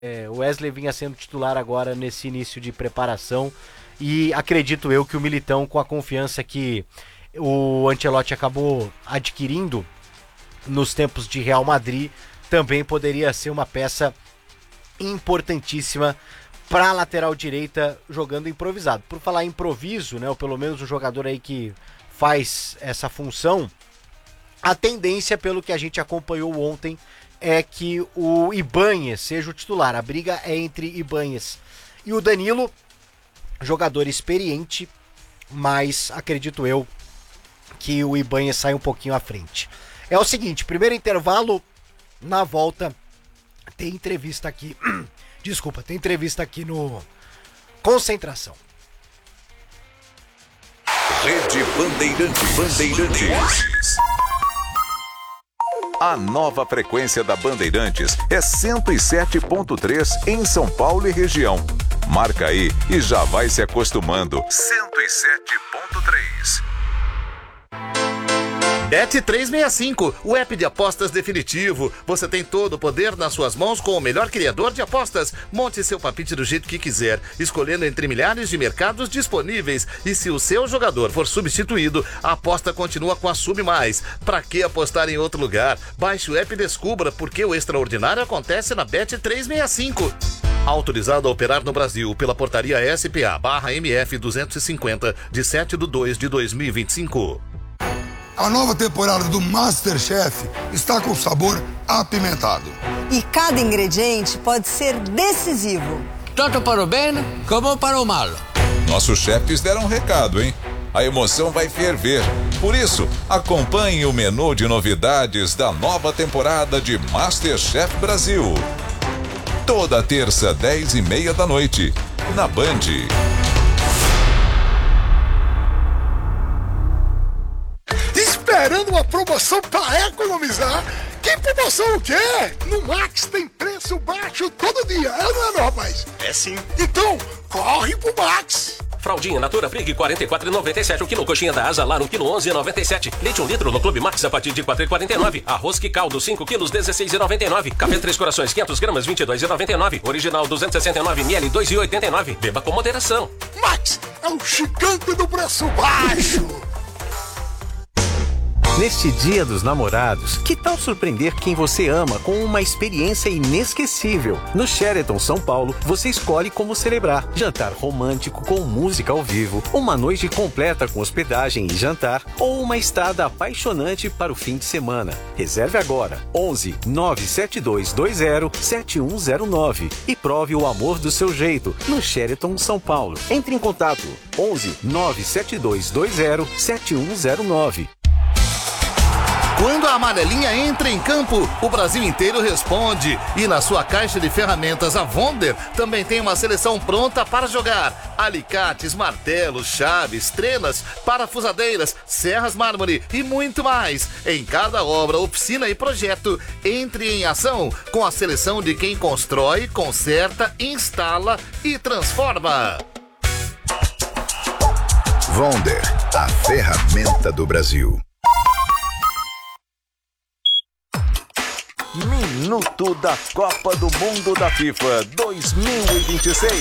O Wesley vinha sendo titular agora nesse início de preparação e acredito eu que o Militão, com a confiança que o Ancelotti acabou adquirindo nos tempos de Real Madrid, também poderia ser uma peça importantíssima para a lateral direita jogando improvisado. Por falar em improviso, né, ou pelo menos um jogador aí que faz essa função, a tendência, pelo que a gente acompanhou ontem, é que o Ibáñez seja o titular. A briga é entre Ibáñez e o Danilo, jogador experiente, mas acredito eu que o Ibáñez sai um pouquinho à frente. É o seguinte, primeiro intervalo, na volta tem entrevista aqui. Desculpa, tem entrevista aqui no Concentração. Rede Bandeirantes. A nova frequência da Bandeirantes é 107.3 em São Paulo e região. Marca aí e já vai se acostumando. 107.3. Bet365, o app de apostas definitivo. Você tem todo o poder nas suas mãos com o melhor criador de apostas. Monte seu palpite do jeito que quiser, escolhendo entre milhares de mercados disponíveis. E se o seu jogador for substituído, a aposta continua com a Sub Mais. Pra que apostar em outro lugar? Baixe o app e descubra porque o extraordinário acontece na Bet365. Autorizado a operar no Brasil pela portaria SPA/MF 250 de 7/2/2025. A nova temporada do MasterChef está com sabor apimentado. E cada ingrediente pode ser decisivo. Tanto para o bem como para o mal. Nossos chefes deram um recado, hein? A emoção vai ferver. Por isso, acompanhe o menu de novidades da nova temporada de MasterChef Brasil. Toda terça, 10:30 da noite, na Band. Esperando uma promoção para economizar? Que promoção o quê? No Max tem preço baixo todo dia, não é, meu rapaz? É sim. Então, corre pro Max! Fraldinha Natura Frig, 44,97 o quilo. Coxinha da Asa lá no quilo, 11,97. Leite 1 litro no Clube Max a partir de 4,49. Arroz que caldo, 5 quilos, 16,99. Café Três Corações, 500 gramas, 22,99. Original 269 ml, 2,89. Beba com moderação. Max é o gigante do preço baixo! Neste Dia dos Namorados, que tal surpreender quem você ama com uma experiência inesquecível? No Sheraton São Paulo, você escolhe como celebrar. Jantar romântico com música ao vivo, uma noite completa com hospedagem e jantar, ou uma estada apaixonante para o fim de semana. Reserve agora, 11 97220 7109 e prove o amor do seu jeito no Sheraton São Paulo. Entre em contato, 11 97220 7109. Quando a amarelinha entra em campo, o Brasil inteiro responde. E na sua caixa de ferramentas, a Wonder também tem uma seleção pronta para jogar. Alicates, martelos, chaves, trenas, parafusadeiras, serras mármore e muito mais. Em cada obra, oficina e projeto, entre em ação com a seleção de quem constrói, conserta, instala e transforma. Wonder, a ferramenta do Brasil. Minuto da Copa do Mundo da FIFA 2026.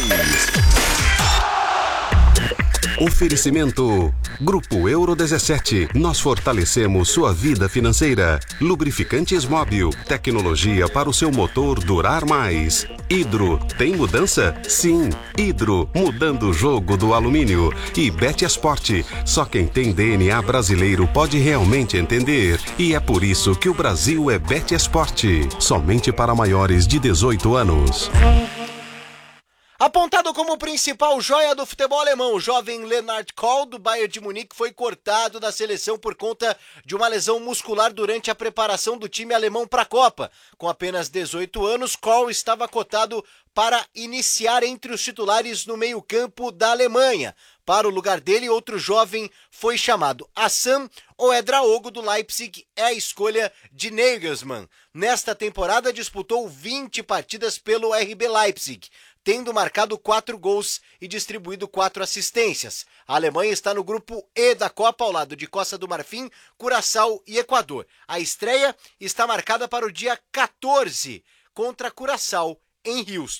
Oferecimento Grupo Euro 17. Nós fortalecemos sua vida financeira. Lubrificantes Móbil. Tecnologia para o seu motor durar mais. Hidro. Tem mudança? Sim. Hidro. Mudando o jogo do alumínio. E Betesport. Só quem tem DNA brasileiro pode realmente entender. E é por isso que o Brasil é Betesport. Somente para maiores de 18 anos. Apontado como principal joia do futebol alemão, o jovem Leonard Kohl, do Bayern de Munique, foi cortado da seleção por conta de uma lesão muscular durante a preparação do time alemão para a Copa. Com apenas 18 anos, Kohl estava cotado para iniciar entre os titulares no meio-campo da Alemanha. Para o lugar dele, outro jovem foi chamado. Hassan Ouedraogo, do Leipzig, é a escolha de Nagelsmann. Nesta temporada, disputou 20 partidas pelo RB Leipzig, tendo marcado 4 gols e distribuído 4 assistências. A Alemanha está no grupo E da Copa, ao lado de Costa do Marfim, Curaçao e Equador. A estreia está marcada para o dia 14 contra Curaçao em Houston.